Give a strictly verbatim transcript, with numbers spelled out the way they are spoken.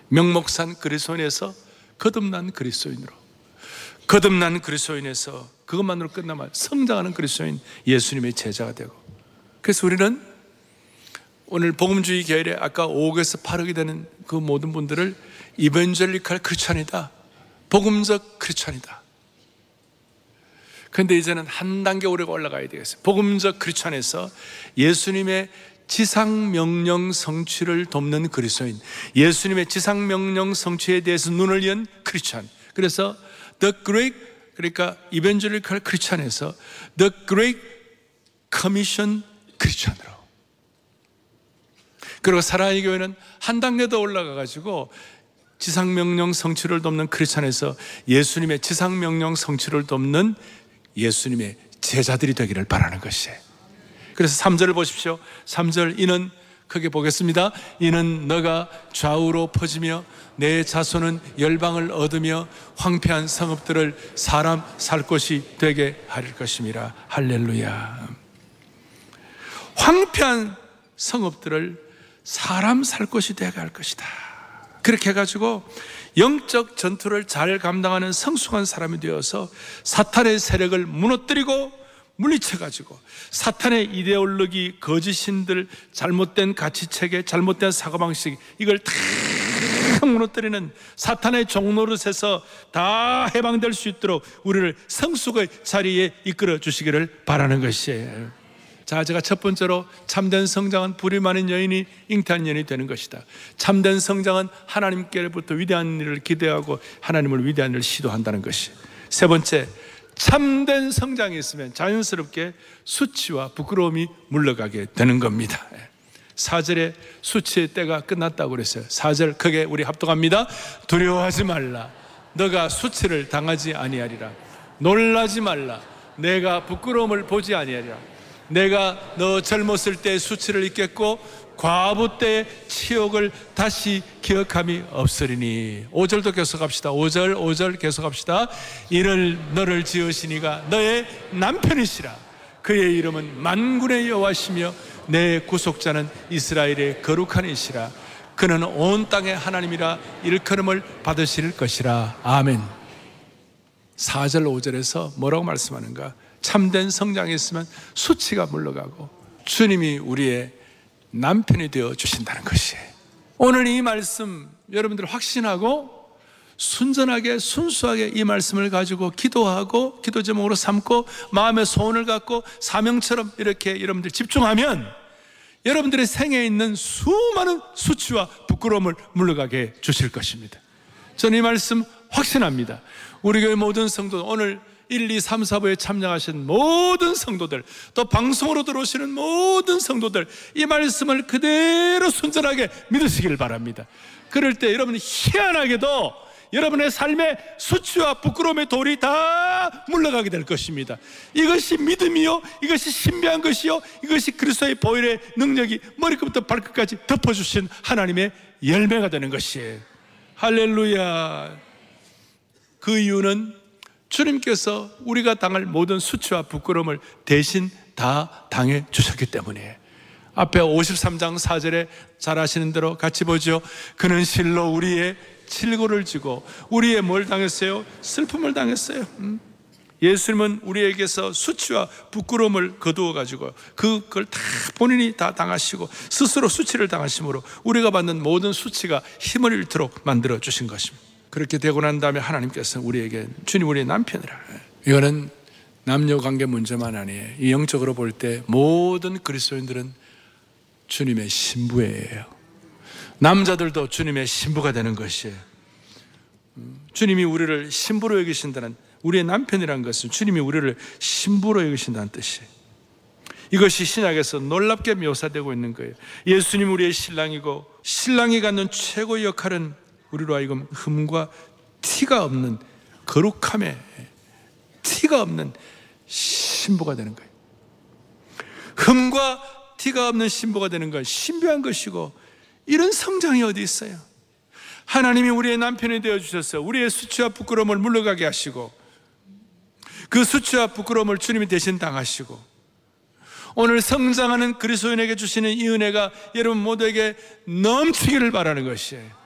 명목산 그리스도인에서 거듭난 그리스도인으로, 거듭난 그리스도인에서 그것만으로 끝나면 성장하는 그리스도인, 예수님의 제자가 되고. 그래서 우리는 오늘 복음주의 계열에 아까 오억에서 팔억이 되는 그 모든 분들을 이벤젤리칼 크리스찬이다, 복음적 크리스찬이다. 그런데 이제는 한 단계 우리가 올라가야 되겠어요. 복음적 크리스찬에서 예수님의 지상명령 성취를 돕는 그리스도인, 예수님의 지상명령 성취에 대해서 눈을 연 크리스찬. 그래서 The Great, 그러니까 이벤젤리칼 크리스찬에서 The Great Commission 크리스찬으로, 그리고 사랑의 교회는 한 단계 더 올라가 가지고 지상명령 성취를 돕는 크리스찬에서 예수님의 지상명령 성취를 돕는 예수님의 제자들이 되기를 바라는 것이에요. 그래서 삼 절을 보십시오. 삼 절, 이는 크게 보겠습니다. 이는 너가 좌우로 퍼지며 내 자손은 열방을 얻으며 황폐한 성읍들을 사람 살 곳이 되게 하릴 것임이라. 할렐루야. 황폐한 성읍들을 사람 살 곳이 되게 할 것이다. 그렇게 해가지고 영적 전투를 잘 감당하는 성숙한 사람이 되어서 사탄의 세력을 무너뜨리고 물리쳐가지고 사탄의 이데올로기, 거짓신들, 잘못된 가치체계, 잘못된 사고방식, 이걸 다 무너뜨리는 사탄의 종노릇에서 다 해방될 수 있도록 우리를 성숙의 자리에 이끌어 주시기를 바라는 것이에요. 자, 제가 첫 번째로 참된 성장은 불이 많은 여인이 잉태한 여인이 되는 것이다. 참된 성장은 하나님께로부터 위대한 일을 기대하고 하나님을 위대한 일을 시도한다는 것이. 세 번째, 참된 성장이 있으면 자연스럽게 수치와 부끄러움이 물러가게 되는 겁니다. 사 절에 수치의 때가 끝났다고 그랬어요. 사 절 크게 우리 합독합니다. 두려워하지 말라. 너가 수치를 당하지 아니하리라. 놀라지 말라. 내가 부끄러움을 보지 아니하리라. 내가 너 젊었을 때 수치를 잊겠고 과부 때의 치욕을 다시 기억함이 없으리니. 오 절도 계속합시다. 오 절 오 절 계속합시다. 이를 너를 지으시니가 너의 남편이시라. 그의 이름은 만군의 여호와시며 내 구속자는 이스라엘의 거룩한 이시라. 그는 온 땅의 하나님이라 일컬음을 받으실 것이라. 아멘. 사 절 오 절에서 뭐라고 말씀하는가? 참된 성장이 있으면 수치가 물러가고 주님이 우리의 남편이 되어 주신다는 것이에요. 오늘 이 말씀 여러분들 확신하고 순전하게 순수하게 이 말씀을 가지고 기도하고 기도 제목으로 삼고 마음의 소원을 갖고 사명처럼 이렇게 여러분들 집중하면 여러분들의 생애에 있는 수많은 수치와 부끄러움을 물러가게 주실 것입니다. 저는 이 말씀 확신합니다. 우리 교회 모든 성도, 오늘 일, 이, 삼, 사부에 참여하신 모든 성도들, 또 방송으로 들어오시는 모든 성도들, 이 말씀을 그대로 순전하게 믿으시길 바랍니다. 그럴 때 여러분이 희한하게도 여러분의 삶의 수치와 부끄러움의 돌이 다 물러가게 될 것입니다. 이것이 믿음이요, 이것이 신비한 것이요, 이것이 그리스도의 보혈의 능력이 머리끝부터 발끝까지 덮어주신 하나님의 열매가 되는 것이에요. 할렐루야. 그 이유는 주님께서 우리가 당할 모든 수치와 부끄러움을 대신 다 당해 주셨기 때문이에요. 앞에 오십삼 장 사 절에 잘 아시는 대로 같이 보죠. 그는 실로 우리의 칠고를 지고 우리의 뭘 당했어요? 슬픔을 당했어요. 음? 예수님은 우리에게서 수치와 부끄러움을 거두어 가지고 그걸 다 본인이 다 당하시고 스스로 수치를 당하심으로 우리가 받는 모든 수치가 힘을 잃도록 만들어 주신 것입니다. 그렇게 되고 난 다음에 하나님께서 우리에게 주님 우리의 남편이라. 이거는 남녀 관계 문제만 아니에요. 이 영적으로 볼 때 모든 그리스도인들은 주님의 신부예요. 남자들도 주님의 신부가 되는 것이에요. 주님이 우리를 신부로 여기신다는, 우리의 남편이라는 것은 주님이 우리를 신부로 여기신다는 뜻이에요. 이것이 신약에서 놀랍게 묘사되고 있는 거예요. 예수님 우리의 신랑이고 신랑이 갖는 최고의 역할은 우리로 하여금 흠과 티가 없는 거룩함에 티가 없는 신부가 되는 거예요. 흠과 티가 없는 신부가 되는 건 신비한 것이고, 이런 성장이 어디 있어요? 하나님이 우리의 남편이 되어주셔서 우리의 수치와 부끄러움을 물러가게 하시고 그 수치와 부끄러움을 주님이 대신 당하시고 오늘 성장하는 그리스도인에게 주시는 이 은혜가 여러분 모두에게 넘치기를 바라는 것이에요.